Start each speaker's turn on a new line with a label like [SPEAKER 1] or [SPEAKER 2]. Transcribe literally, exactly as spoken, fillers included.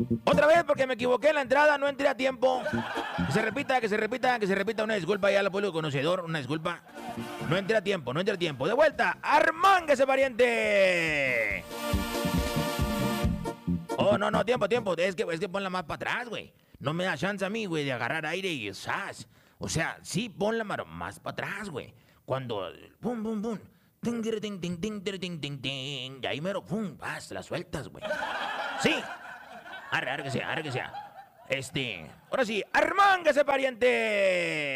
[SPEAKER 1] Otra vez porque me equivoqué en la entrada, no entré a tiempo. Que se repita, que se repita, que se repita. Una disculpa ya al pueblo conocedor, una disculpa. No entré a tiempo, no entré a tiempo. De vuelta, armánguese, pariente. Oh, no, no, tiempo, tiempo. Es que, es que ponla más para atrás, güey. No me da chance a mí, güey, de agarrar aire y ¡zas! O sea, sí, ponla más para atrás, güey. Cuando, pum, pum, pum. Ting, ting, ting, ting, ting, ting, ting, ting, ting. Y ahí mero, pum, vas, la sueltas, güey. Sí. Arre, arre que sea, arre que sea. Este, ahora sí, armángase, pariente.